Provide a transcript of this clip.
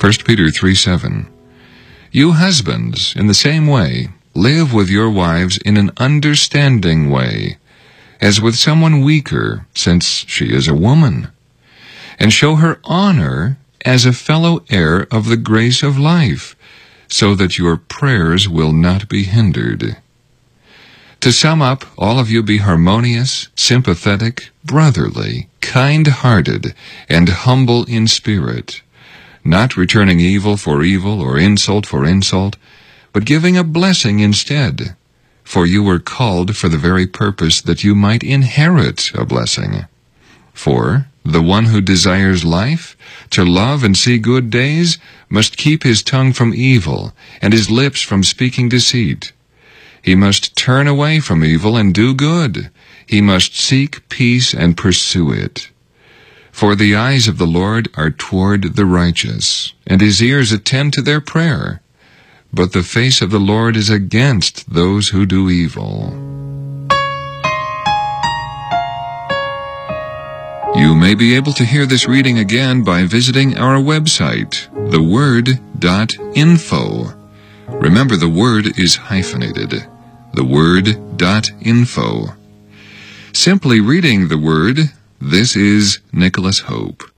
1 Peter 3:7. You husbands, in the same way, live with your wives in an understanding way, as with someone weaker, since she is a woman, and show her honor as a fellow heir of the grace of life, so that your prayers will not be hindered. To sum up, all of you be harmonious, sympathetic, brotherly, kind-hearted, and humble in spirit, not returning evil for evil or insult for insult, but giving a blessing instead. For you were called for the very purpose that you might inherit a blessing. For the one who desires life, to love and see good days, must keep his tongue from evil, and his lips from speaking deceit. He must turn away from evil and do good. He must seek peace and pursue it. For the eyes of the Lord are toward the righteous, and his ears attend to their prayer. But the face of the Lord is against those who do evil. You may be able to hear this reading again by visiting our website, theword.info. Remember, the word is hyphenated. Theword.info. Simply reading the Word, this is Nicholas Hope.